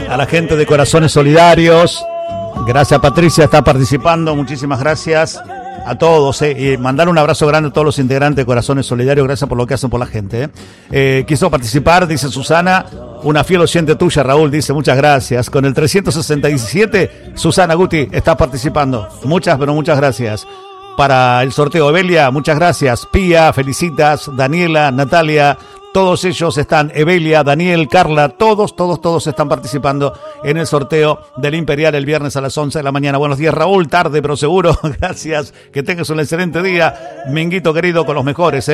a la gente de Corazones Solidarios. Gracias, Patricia, está participando. Muchísimas gracias a todos. Y mandar un abrazo grande a todos los integrantes de Corazones Solidarios. Gracias por lo que hacen por la gente. Quiso participar, dice Susana. Una fiel oyente tuya, Raúl, dice muchas gracias. Con el 367, Susana Guti está participando. Muchas, pero muchas gracias. Para el sorteo, Evelia, muchas gracias. Pía, felicitas. Daniela, Natalia, todos ellos están. Evelia, Daniel, Carla, todos están participando en el sorteo del Imperial el viernes a las 11 de la mañana. Buenos días, Raúl, tarde pero seguro. Gracias, que tengas un excelente día. Minguito querido, con los mejores,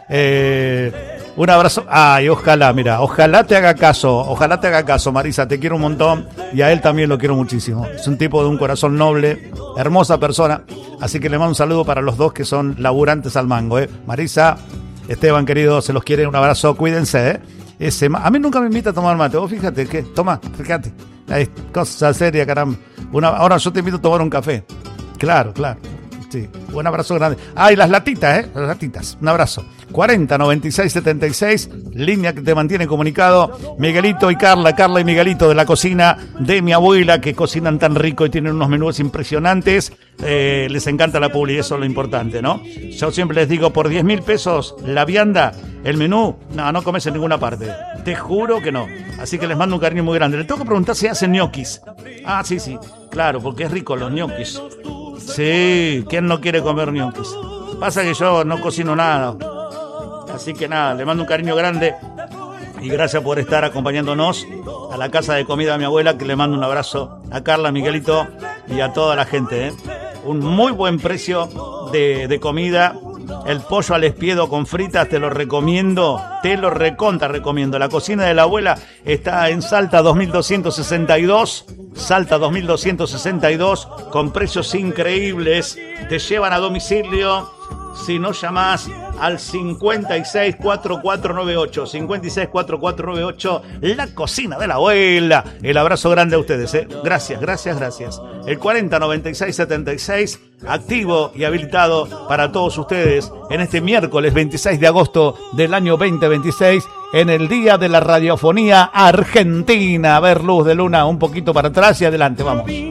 un abrazo. Ay, ojalá, mira, ojalá te haga caso, Marisa, te quiero un montón y a él también lo quiero muchísimo. Es un tipo de un corazón noble, hermosa persona, así que le mando un saludo para los dos que son laburantes al mango, Marisa, Esteban, querido, se los quiere, un abrazo, cuídense, a mí nunca me invita a tomar mate, vos fíjate, que toma, fíjate, hay cosas serias, caramba. Ahora yo te invito a tomar un café, claro, sí, un abrazo grande. Y las latitas, las latitas, un abrazo. 40 96 76, línea que te mantiene comunicado. Miguelito y Carla y Miguelito de la cocina de mi abuela, que cocinan tan rico y tienen unos menús impresionantes. Les encanta la publi, eso es lo importante, ¿no? Yo siempre les digo, por 10.000 pesos la vianda, el menú, no comes en ninguna parte. Te juro que no. Así que les mando un cariño muy grande. Le tengo que preguntar si hacen ñoquis. Sí, claro, porque es rico los ñoquis. Sí, ¿quién no quiere comer ñoquis? Pasa que yo no cocino nada. Así que nada, le mando un cariño grande y gracias por estar acompañándonos a la casa de comida de mi abuela, que le mando un abrazo a Carla, a Miguelito y a toda la gente. Un muy buen precio de comida. El pollo al espiedo con fritas te lo recomiendo, te lo recontra recomiendo. La cocina de la abuela está en Salta 2262, con precios increíbles. Te llevan a domicilio. Si no llamás al 564498, la cocina de la abuela. El abrazo grande a ustedes, Gracias. El 409676, activo y habilitado para todos ustedes en este miércoles 26 de agosto del año 2026, en el Día de la Radiofonía Argentina. A ver, luz de luna, un poquito para atrás y adelante, vamos.